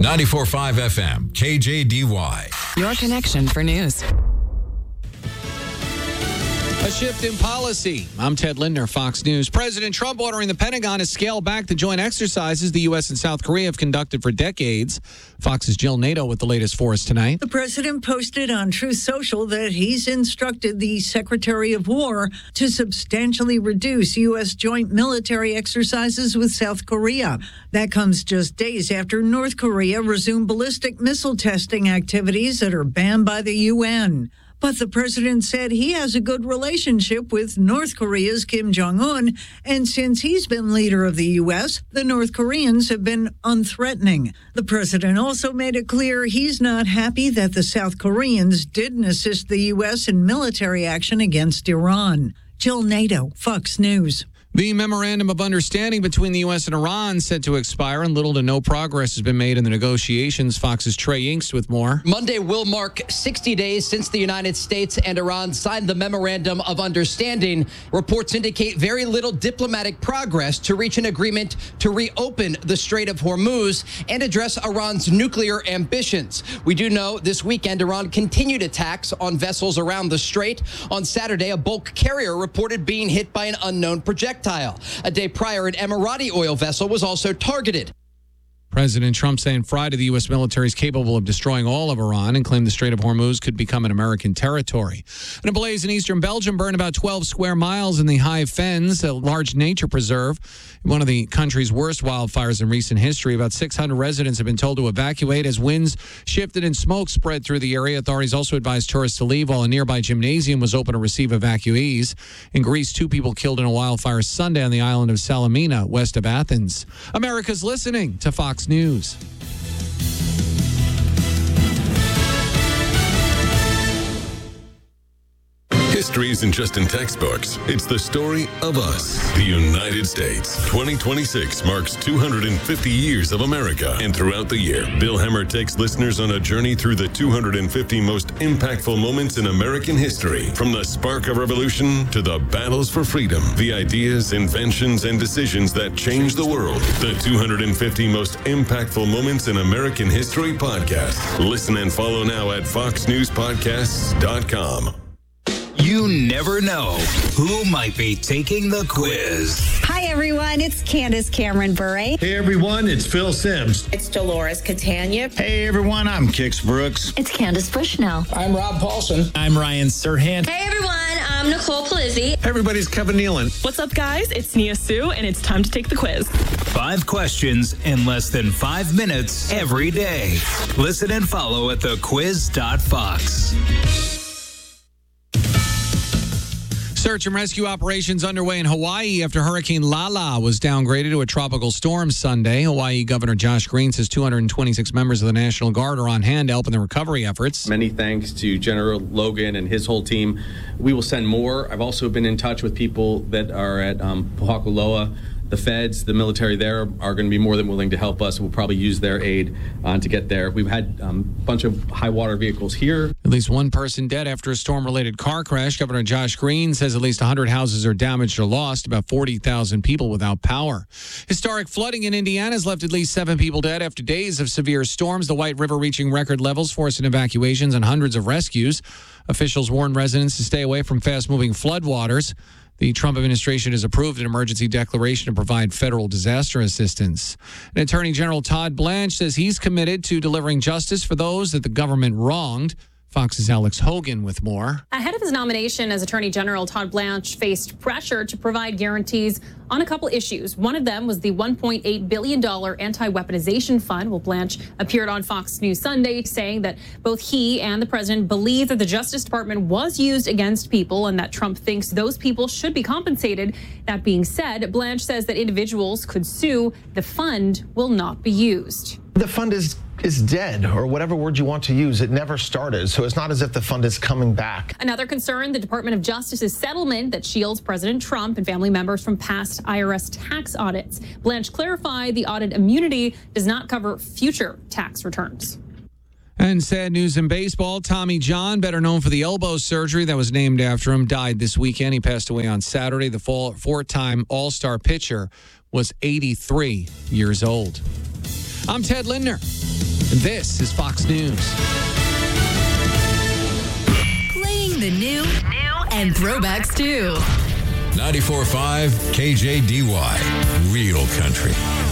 94.5 FM, KJDY. Your connection for news. A shift in policy. I'm Ted Lindner, Fox News. President Trump ordering the Pentagon to scale back the joint exercises the U.S. and South Korea have conducted for decades. Fox's Jill Nato with the latest for us tonight. The president posted on Truth Social that he's instructed the Secretary of War to substantially reduce U.S. joint military exercises with South Korea. That comes just days after North Korea resumed ballistic missile testing activities that are banned by the UN. But the president said he has a good relationship with North Korea's Kim Jong-un, and since he's been leader of the U.S., the North Koreans have been unthreatening. The president also made it clear he's not happy that the South Koreans didn't assist the U.S. in military action against Iran. Jill Nato, Fox News. The memorandum of understanding between the U.S. and Iran set to expire, and little to no progress has been made in the negotiations. Fox's Trey Inks with more. Monday will mark 60 days since the United States and Iran signed the memorandum of understanding. Reports indicate very little diplomatic progress to reach an agreement to reopen the Strait of Hormuz and address Iran's nuclear ambitions. We do know this weekend Iran continued attacks on vessels around the strait. On Saturday, a bulk carrier reported being hit by an unknown projectile. A day prior, an Emirati oil vessel was also targeted. President Trump saying Friday the U.S. military is capable of destroying all of Iran and claimed the Strait of Hormuz could become an American territory. And a blaze in eastern Belgium burned about 12 square miles in the High Fens, a large nature preserve. One of the country's worst wildfires in recent history. About 600 residents have been told to evacuate as winds shifted and smoke spread through the area. Authorities also advised tourists to leave while a nearby gymnasium was open to receive evacuees. In Greece, 2 people killed in a wildfire Sunday on the island of Salamina, west of Athens. America's listening to Fox News. History isn't just in textbooks. It's the story of us, the United States. 2026 marks 250 years of America. And throughout the year, Bill Hemmer takes listeners on a journey through the 250 most impactful moments in American history. From the spark of revolution to the battles for freedom, the ideas, inventions, and decisions that changed the world. The 250 most impactful moments in American history podcast. Listen and follow now at foxnewspodcasts.com. You never know who might be taking the quiz. Hi, everyone. It's Candace Cameron Bure. Hey, everyone. It's Phil Sims. It's Dolores Catania. Hey, everyone. I'm Kix Brooks. It's Candace Bushnell. I'm Rob Paulson. I'm Ryan Serhant. Hey, everyone. I'm Nicole Palizzi. Hey, everybody. It's Kevin Nealon. What's up, guys? It's Nia Sue, and it's time to take the quiz. 5 questions in less than 5 minutes every day. Listen and follow at thequiz.fox. Search and rescue operations underway in Hawaii after Hurricane Lala was downgraded to a tropical storm Sunday. Hawaii Governor Josh Green says 226 members of the National Guard are on hand to help in the recovery efforts. Many thanks to General Logan and his whole team. We will send more. I've also been in touch with people that are at Pohakuloa. The feds, the military there are going to be more than willing to help us. We'll probably use their aid to get there. We've had a bunch of high water vehicles here. At least one person dead after a storm-related car crash. Governor Josh Green says at least 100 houses are damaged or lost, about 40,000 people without power. Historic flooding in Indiana has left at least 7 people dead after days of severe storms. The White River reaching record levels, forcing evacuations and hundreds of rescues. Officials warn residents to stay away from fast-moving floodwaters. The Trump administration has approved an emergency declaration to provide federal disaster assistance. And Attorney General Todd Blanche says he's committed to delivering justice for those that the government wronged. Fox's Alex Hogan with more. Ahead of his nomination as Attorney General, Todd Blanche faced pressure to provide guarantees on a couple issues. One of them was the $1.8 billion anti-weaponization fund. Well, Blanche appeared on Fox News Sunday saying that both he and the president believe that the Justice Department was used against people and that Trump thinks those people should be compensated. That being said, Blanche says that individuals could sue. The fund will not be used. The fund is dead, or whatever word you want to use. It never started, so it's not as if the fund is coming back. Another concern, the Department of Justice's settlement that shields President Trump and family members from past IRS tax audits. Blanche clarified the audit immunity does not cover future tax returns. And sad news in baseball. Tommy John, better known for the elbow surgery that was named after him, died this weekend. He passed away on Saturday. The four-time All-Star pitcher was 83 years old. I'm Ted Lindner. This is Fox News. Playing the new and throwbacks too. 94.5 KJDY. Real country.